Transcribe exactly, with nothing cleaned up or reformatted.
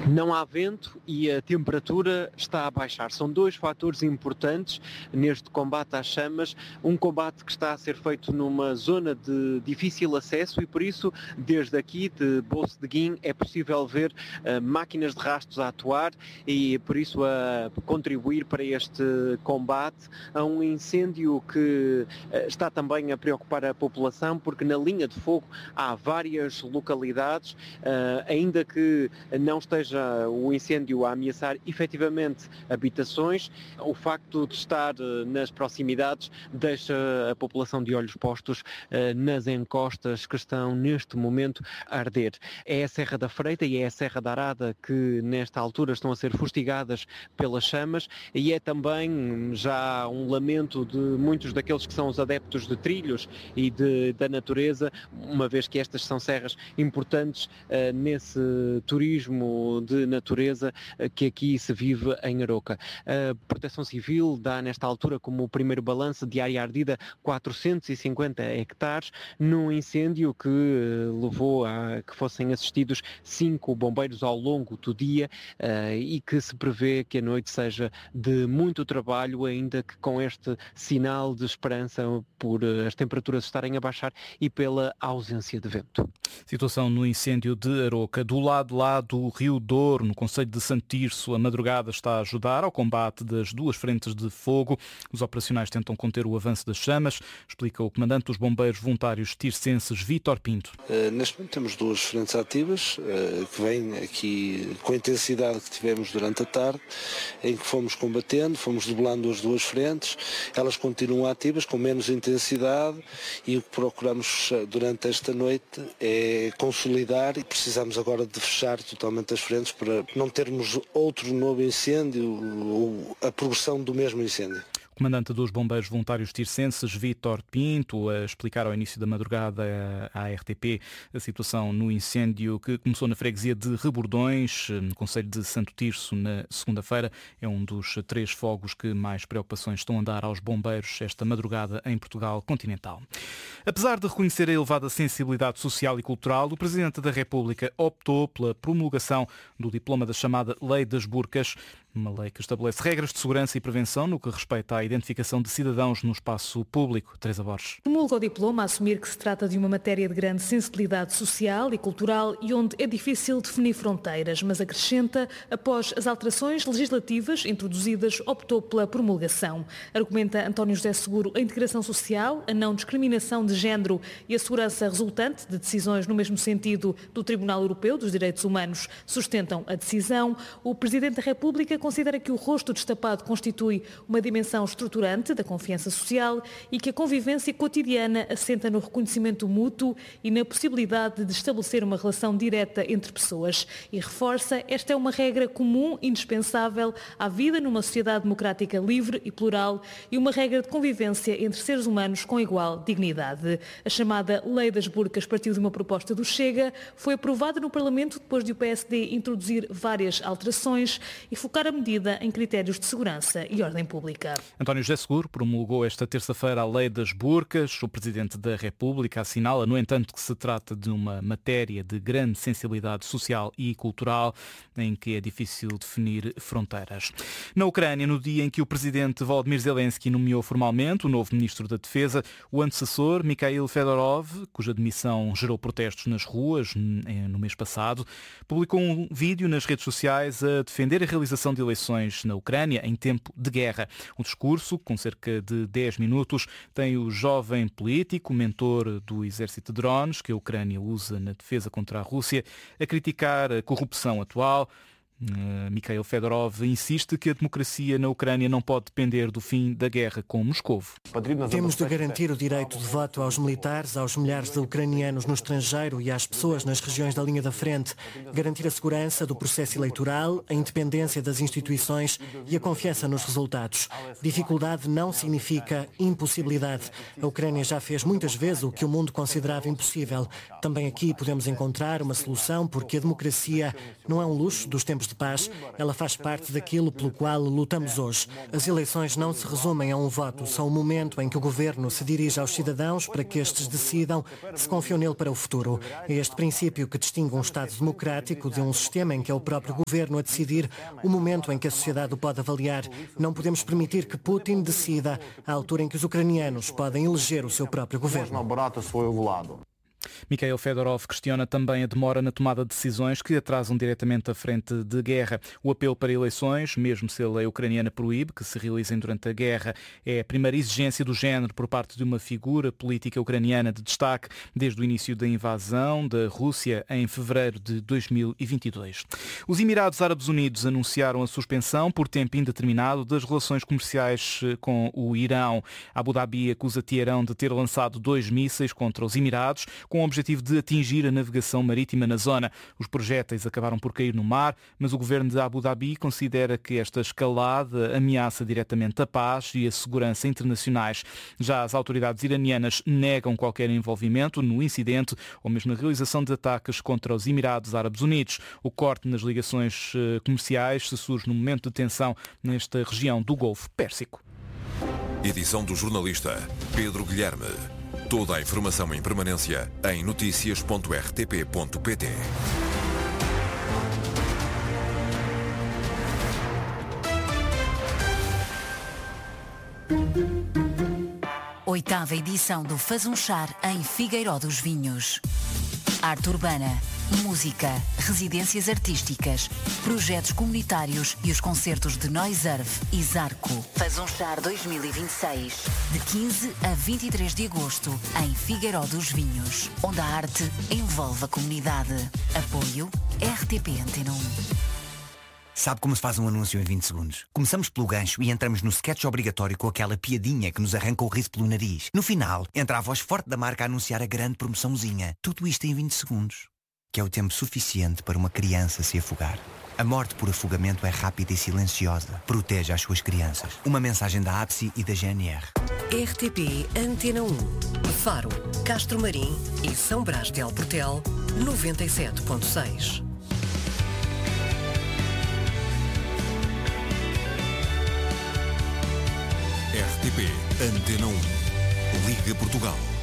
Não há vento e a temperatura está a baixar. São dois fatores importantes neste combate às chamas, um combate que está a ser feito numa zona de difícil acesso e por isso, desde aqui de Bolso de Guim, é possível ver uh, máquinas de rastros a atuar e por isso a contribuir para este combate a um incêndio que uh, está também a preocupar a população, porque na linha de fogo há várias localidades, uh, ainda que não esteja o incêndio a ameaçar efetivamente habitações, o facto de estar nas proximidades deixa a população de olhos postos nas encostas que estão neste momento a arder. É a Serra da Freita e é a Serra da Arada que nesta altura estão a ser fustigadas pelas chamas e é também já um lamento de muitos daqueles que são os adeptos de trilhos e de, da natureza, uma vez que estas são serras importantes uh, nesse turismo de natureza que aqui se vive em Aroca. A Proteção Civil dá nesta altura como primeiro balanço de área ardida quatrocentos e cinquenta hectares num incêndio que levou a que fossem assistidos cinco bombeiros ao longo do dia uh, e que se prevê que a noite seja de muito trabalho, ainda que com este sinal de esperança por as temperaturas estarem a baixar e pela ausência de vento. Situação no incêndio de Aroca. Do lado lá do Rio Douro, no concelho de Santo Tirso, a madrugada está a ajudar ao combate das duas frentes de fogo. Os operacionais tentam conter o avanço das chamas, explica o comandante dos bombeiros voluntários tircenses, Vítor Pinto. Uh, neste momento temos duas frentes ativas, uh, que vêm aqui com a intensidade que tivemos durante a tarde, em que fomos combatendo, fomos debelando as duas frentes, elas continuam ativas com menos intensidade e o que procuramos durante esta noite é consolidar e precisamos agora de fechar totalmente as frentes para não termos outro novo incêndio ou a progressão do mesmo incêndio. O comandante dos bombeiros voluntários tircenses, Vítor Pinto, a explicar ao início da madrugada à R T P a situação no incêndio que começou na freguesia de Rebordões, no concelho de Santo Tirso, na segunda-feira. É um dos três fogos que mais preocupações estão a dar aos bombeiros esta madrugada em Portugal continental. Apesar de reconhecer a elevada sensibilidade social e cultural, o Presidente da República optou pela promulgação do diploma da chamada Lei das Burcas, uma lei que estabelece regras de segurança e prevenção no que respeita à identificação de cidadãos no espaço público. Teresa Borges. Promulga o diploma a assumir que se trata de uma matéria de grande sensibilidade social e cultural e onde é difícil definir fronteiras, mas acrescenta, após as alterações legislativas introduzidas, optou pela promulgação. Argumenta António José Seguro a integração social, a não discriminação de género e a segurança resultante de decisões no mesmo sentido do Tribunal Europeu dos Direitos Humanos sustentam a decisão. O Presidente da República considera que o rosto destapado constitui uma dimensão estruturante da confiança social e que a convivência cotidiana assenta no reconhecimento mútuo e na possibilidade de estabelecer uma relação direta entre pessoas. E reforça, esta é uma regra comum, indispensável à vida numa sociedade democrática livre e plural e uma regra de convivência entre seres humanos com igual dignidade. A chamada Lei das Burcas partiu de uma proposta do Chega, foi aprovada no Parlamento depois de o P S D introduzir várias alterações e focar a medida em critérios de segurança e ordem pública. António José Seguro promulgou esta terça-feira a Lei das Burcas. O Presidente da República assinala, no entanto, que se trata de uma matéria de grande sensibilidade social e cultural em que é difícil definir fronteiras. Na Ucrânia, no dia em que o Presidente Volodymyr Zelensky nomeou formalmente o novo Ministro da Defesa, o antecessor, Mikhail Fedorov, cuja demissão gerou protestos nas ruas no mês passado, publicou um vídeo nas redes sociais a defender a realização de eleições na Ucrânia em tempo de guerra. O discurso, com cerca de dez minutos, tem o jovem político, mentor do exército de drones, que a Ucrânia usa na defesa contra a Rússia, a criticar a corrupção atual. Uh, Mikhail Fedorov insiste que a democracia na Ucrânia não pode depender do fim da guerra com Moscovo. Temos de garantir o direito de voto aos militares, aos milhares de ucranianos no estrangeiro e às pessoas nas regiões da linha da frente, garantir a segurança do processo eleitoral, a independência das instituições e a confiança nos resultados. Dificuldade não significa impossibilidade. A Ucrânia já fez muitas vezes o que o mundo considerava impossível. Também aqui podemos encontrar uma solução, porque a democracia não é um luxo dos tempos de de paz, ela faz parte daquilo pelo qual lutamos hoje. As eleições não se resumem a um voto, são o momento em que o governo se dirige aos cidadãos para que estes decidam se confiam nele para o futuro. É este princípio que distingue um Estado democrático de um sistema em que é o próprio governo a decidir o momento em que a sociedade o pode avaliar. Não podemos permitir que Putin decida à altura em que os ucranianos podem eleger o seu próprio governo. Mikhail Fedorov questiona também a demora na tomada de decisões que atrasam diretamente a frente de guerra. O apelo para eleições, mesmo se a lei ucraniana proíbe que se realizem durante a guerra, é a primeira exigência do género por parte de uma figura política ucraniana de destaque desde o início da invasão da Rússia em fevereiro de dois mil e vinte e dois. Os Emirados Árabes Unidos anunciaram a suspensão por tempo indeterminado das relações comerciais com o Irão. Abu Dhabi acusa Teherão de ter lançado dois mísseis contra os Emirados, com o objetivo de atingir a navegação marítima na zona. Os projéteis acabaram por cair no mar, mas o governo de Abu Dhabi considera que esta escalada ameaça diretamente a paz e a segurança internacionais. Já as autoridades iranianas negam qualquer envolvimento no incidente ou mesmo na realização de ataques contra os Emirados Árabes Unidos. O corte nas ligações comerciais se surge num momento de tensão nesta região do Golfo Pérsico. Edição do jornalista Pedro Guilherme. Toda a informação em permanência em notícias ponto r t p ponto p t. Oitava edição do Fazunchar em Figueiró dos Vinhos. Arte urbana, música, residências artísticas, projetos comunitários e os concertos de Noiserve e Zarco. Fazunchar dois mil e vinte e seis. De quinze a vinte e três de agosto, em Figueiró dos Vinhos, onde a arte envolve a comunidade. Apoio R T P Antena um. Sabe como se faz um anúncio em vinte segundos? Começamos pelo gancho e entramos no sketch obrigatório com aquela piadinha que nos arranca o riso pelo nariz. No final, entra a voz forte da marca a anunciar a grande promoçãozinha. Tudo isto em vinte segundos, que é o tempo suficiente para uma criança se afogar. A morte por afogamento é rápida e silenciosa. Proteja as suas crianças. Uma mensagem da A B S I e da G N R. R T P Antena um. Faro, Castro Marim e São Brás de Alportel, noventa e sete ponto seis. R T P Antena um. Liga Portugal.